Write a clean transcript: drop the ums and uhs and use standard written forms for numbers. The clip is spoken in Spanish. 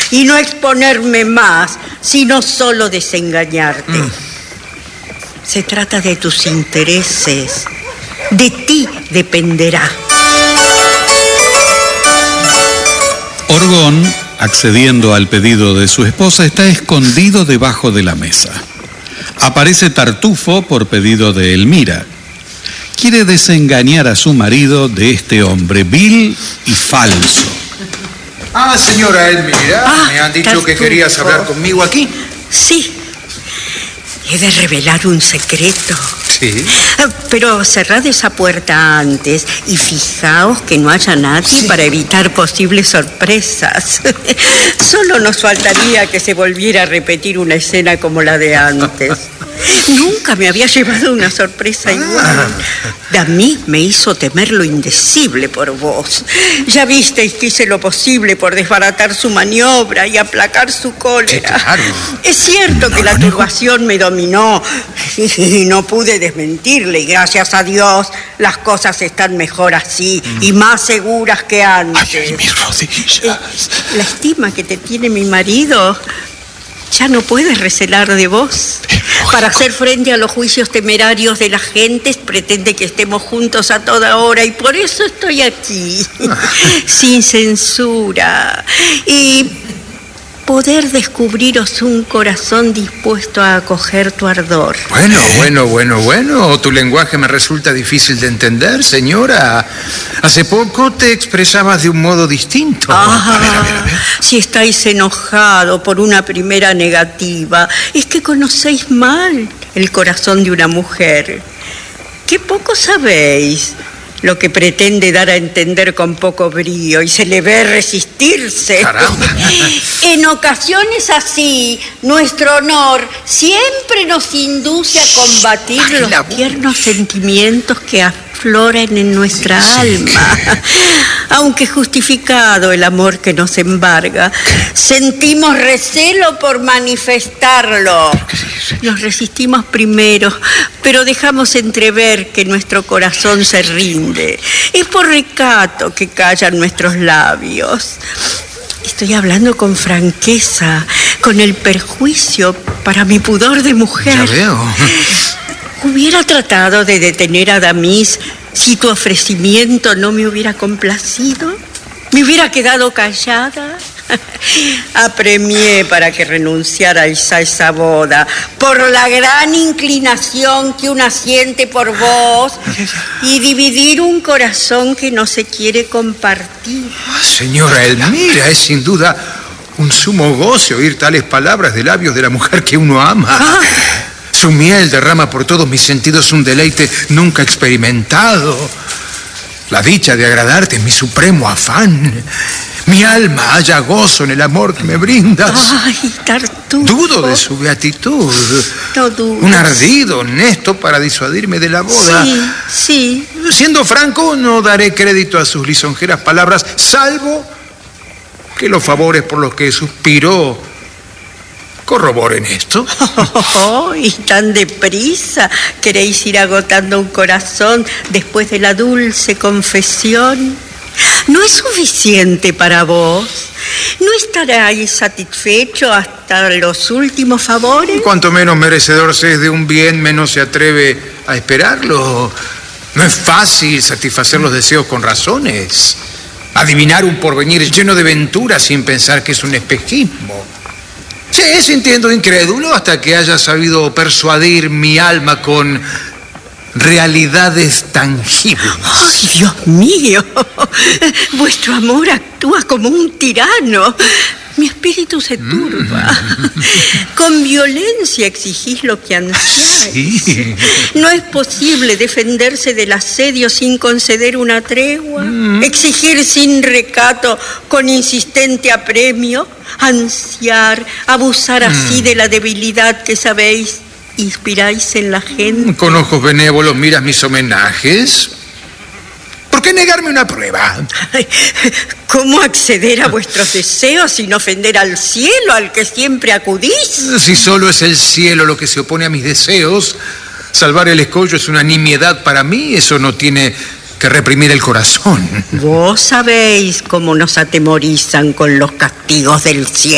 y no exponerme más, sino solo desengañarte. Se trata de tus intereses. De ti dependerá. Orgón, accediendo al pedido de su esposa, está escondido debajo de la mesa. Aparece Tartufo por pedido de Elmira. Quiere desengañar a su marido de este hombre vil y falso. Señora Elmira, me han dicho que querías hablar conmigo aquí. Sí. He de revelar un secreto. Sí. Pero cerrad esa puerta antes y fijaos que no haya nadie para evitar posibles sorpresas. Solo nos faltaría que se volviera a repetir una escena como la de antes. Nunca me había llevado una sorpresa igual. Damis me hizo temer lo indecible por vos. Ya visteis que hice lo posible por desbaratar su maniobra y aplacar su cólera. Sí, claro. Es cierto que la turbación me dominó y no pude desmentirle. Y gracias a Dios las cosas están mejor así y más seguras que antes. Ay, mis rodillas. La estima que te tiene mi marido ya no puedes recelar de vos. Para hacer frente a los juicios temerarios de las gentes, pretende que estemos juntos a toda hora y por eso estoy aquí, sin censura. Y poder descubriros un corazón dispuesto a acoger tu ardor. Bueno. Tu lenguaje me resulta difícil de entender, señora. Hace poco te expresabas de un modo distinto. A ver. Si estáis enojado por una primera negativa, es que conocéis mal el corazón de una mujer. Qué poco sabéis lo que pretende dar a entender con poco brío y se le ve resistirse. Caramba. En ocasiones así, nuestro honor siempre nos induce a combatir los tiernos sentimientos que afloran en nuestra alma. Aunque justificado el amor que nos embarga, sentimos recelo por manifestarlo. Nos resistimos primero, pero dejamos entrever que nuestro corazón se rinde. Es por recato que callan nuestros labios. Estoy hablando con franqueza, con el perjuicio para mi pudor de mujer. Ya veo. Hubiera tratado de detener a Damis si tu ofrecimiento no me hubiera complacido. ¿Me hubiera quedado callada? Apremié para que renunciarais a esa boda por la gran inclinación que una siente por vos y dividir un corazón que no se quiere compartir. Señora Elmira, es sin duda un sumo goce oír tales palabras de labios de la mujer que uno ama. Su miel derrama por todos mis sentidos un deleite nunca experimentado. La dicha de agradarte es mi supremo afán. Mi alma halla gozo en el amor que me brindas. Ay, Tartufo. Dudo de su beatitud. No dudes. Un ardido honesto para disuadirme de la boda. Sí. Siendo franco, no daré crédito a sus lisonjeras palabras, salvo que los favores por los que suspiró corroboren esto. Y tan deprisa queréis ir agotando un corazón después de la dulce confesión. ¿No es suficiente para vos? ¿No estaréis satisfecho hasta los últimos favores? Cuanto menos merecedor se es de un bien, menos se atreve a esperarlo. No es fácil satisfacer los deseos con razones. Adivinar un porvenir lleno de venturas sin pensar que es un espejismo. Sí, sintiendo incrédulo hasta que haya sabido persuadir mi alma con realidades tangibles. ¡Ay, Dios mío! Vuestro amor actúa como un tirano. Mi espíritu se turba. Con violencia exigís lo que ansiáis. Sí. No es posible defenderse del asedio sin conceder una tregua. Exigir sin recato con insistente apremio. Ansiar, abusar así de la debilidad que sabéis inspiráis en la gente. Con ojos benévolos miras mis homenajes. ¿Por qué negarme una prueba? Ay, ¿cómo acceder a vuestros deseos sin ofender al cielo al que siempre acudís? Si solo es el cielo lo que se opone a mis deseos, salvar el escollo es una nimiedad para mí. Eso no tiene que reprimir el corazón. Vos sabéis cómo nos atemorizan con los castigos del cielo.